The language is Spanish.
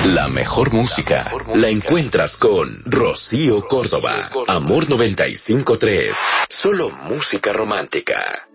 La mejor música la encuentras con Rocío Córdoba. Amor 95.3. Solo música romántica.